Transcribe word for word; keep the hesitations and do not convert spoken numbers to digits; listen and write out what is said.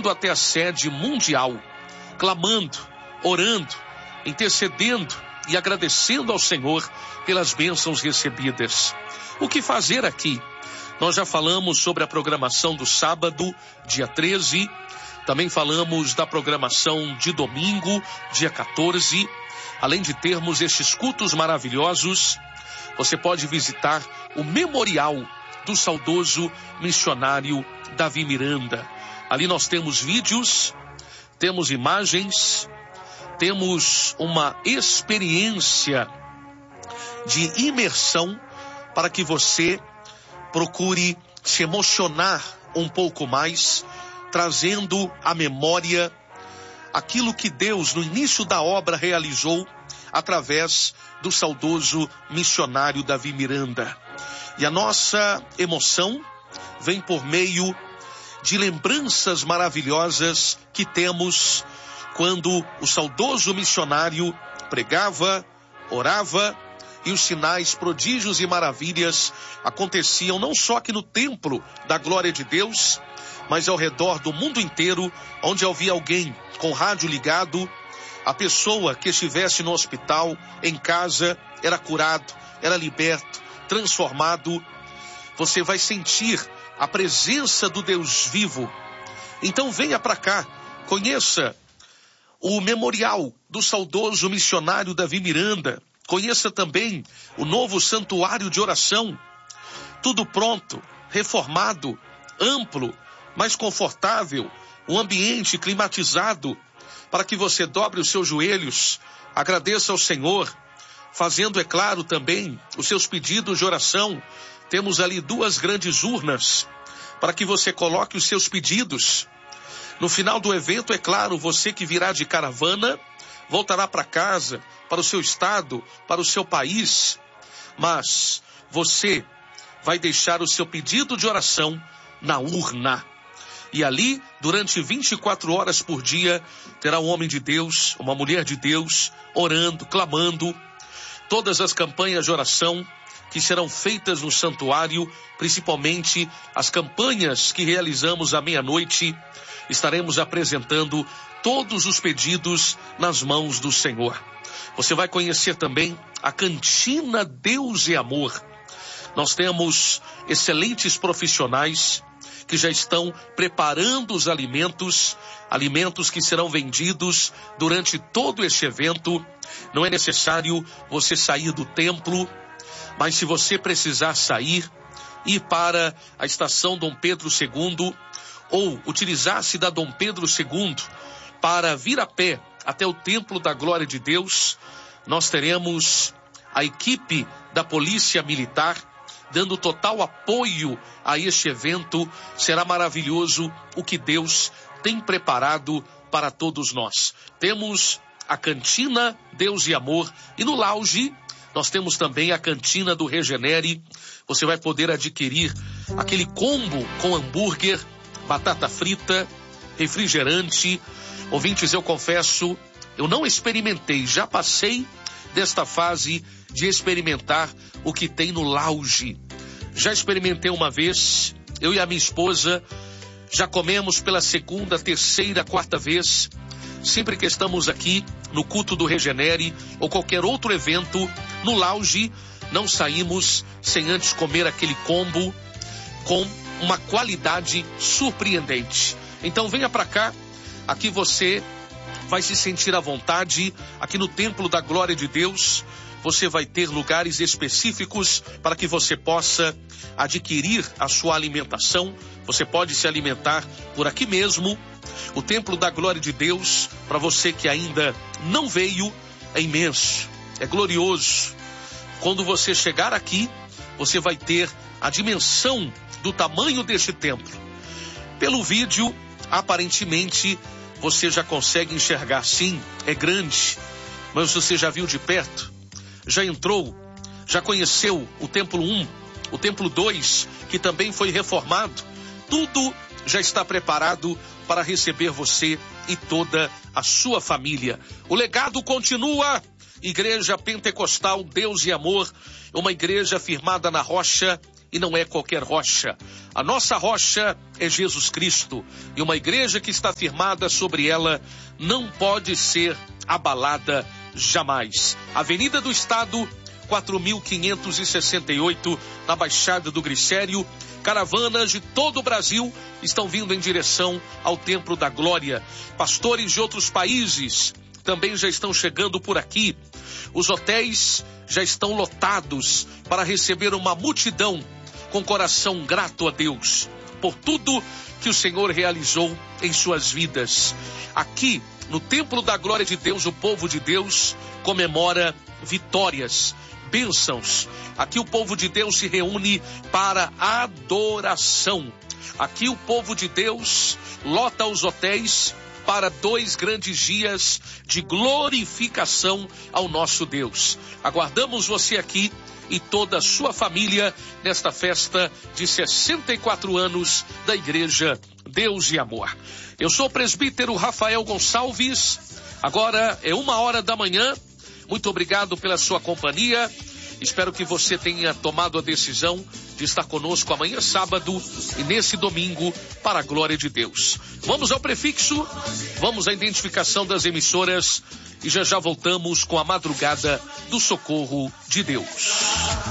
indo até a sede mundial, clamando, orando, intercedendo e agradecendo ao Senhor pelas bênçãos recebidas. O que fazer aqui? Nós já falamos sobre a programação do sábado, dia treze, também falamos da programação de domingo, dia quatorze. Além de termos estes cultos maravilhosos, você pode visitar o memorial do saudoso missionário Davi Miranda. Ali nós temos vídeos, temos imagens, temos uma experiência de imersão para que você procure se emocionar um pouco mais, trazendo à memória aquilo que Deus no início da obra realizou através do saudoso missionário Davi Miranda. E a nossa emoção vem por meio de lembranças maravilhosas que temos quando o saudoso missionário pregava, orava, e os sinais, prodígios e maravilhas aconteciam não só aqui no templo da glória de Deus, mas ao redor do mundo inteiro, onde havia alguém com rádio ligado, a pessoa que estivesse no hospital, em casa, era curado, era liberto, transformado. Você vai sentir a presença do Deus vivo. Então venha para cá, conheça o memorial do saudoso missionário Davi Miranda. Conheça também o novo santuário de oração. Tudo pronto, reformado, amplo, mais confortável, um ambiente climatizado para que você dobre os seus joelhos, agradeça ao Senhor, fazendo, é claro, também os seus pedidos de oração. Temos ali duas grandes urnas para que você coloque os seus pedidos. No final do evento, é claro, você que virá de caravana, voltará para casa, para o seu estado, para o seu país, mas você vai deixar o seu pedido de oração na urna. E ali, durante vinte e quatro horas por dia, terá um homem de Deus, uma mulher de Deus, orando, clamando. Todas as campanhas de oração que serão feitas no santuário, principalmente as campanhas que realizamos à meia-noite, estaremos apresentando todos os pedidos nas mãos do Senhor. Você vai conhecer também a cantina Deus e Amor. Nós temos excelentes profissionais que já estão preparando os alimentos, alimentos que serão vendidos durante todo este evento. Não é necessário você sair do templo, mas se você precisar sair, ir para a estação Dom Pedro segundo, ou utilizar-se da Dom Pedro segundo para vir a pé até o Templo da Glória de Deus, nós teremos a equipe da Polícia Militar dando total apoio a este evento. Será maravilhoso o que Deus tem preparado para todos nós. Temos a cantina Deus e Amor, e no lounge nós temos também a cantina do Regenere. Você vai poder adquirir aquele combo com hambúrguer, batata frita, refrigerante. Ouvintes, eu confesso, eu não experimentei, já passei desta fase de experimentar o que tem no lounge. Já experimentei uma vez, eu e a minha esposa, já comemos pela segunda, terceira, quarta vez. Sempre que estamos aqui no culto do Regenere ou qualquer outro evento, no lounge, não saímos sem antes comer aquele combo com uma qualidade surpreendente. Então venha para cá, aqui você vai se sentir à vontade. Aqui no Templo da Glória de Deus, você vai ter lugares específicos para que você possa adquirir a sua alimentação. Você pode se alimentar por aqui mesmo. O Templo da Glória de Deus, para você que ainda não veio, é imenso, é glorioso. Quando você chegar aqui, você vai ter a dimensão do tamanho deste templo. Pelo vídeo, aparentemente, você já consegue enxergar, sim, é grande, mas você já viu de perto, já entrou, já conheceu o Templo um, o Templo dois, que também foi reformado. Tudo já está preparado para receber você e toda a sua família. O legado continua. Igreja Pentecostal Deus e Amor, uma igreja firmada na rocha, e não é qualquer rocha. A nossa rocha é Jesus Cristo, e uma igreja que está firmada sobre ela não pode ser abalada jamais. Avenida do Estado, quatro mil quinhentos e sessenta e oito, na Baixada do Glicério. Caravanas de todo o Brasil estão vindo em direção ao Templo da Glória. Pastores de outros países também já estão chegando por aqui. Os hotéis já estão lotados para receber uma multidão com coração grato a Deus por tudo que o Senhor realizou em suas vidas. Aqui, no Templo da Glória de Deus, o povo de Deus comemora vitórias, bênçãos. Aqui o povo de Deus se reúne para adoração. Aqui o povo de Deus lota os hotéis para dois grandes dias de glorificação ao nosso Deus. Aguardamos você aqui e toda a sua família nesta festa de sessenta e quatro anos da Igreja Deus e Amor. Eu sou o presbítero Rafael Gonçalves. Agora é uma hora da manhã. Muito obrigado pela sua companhia. Espero que você tenha tomado a decisão de estar conosco amanhã sábado e nesse domingo para a glória de Deus. Vamos ao prefixo, vamos à identificação das emissoras e já já voltamos com a madrugada do socorro de Deus.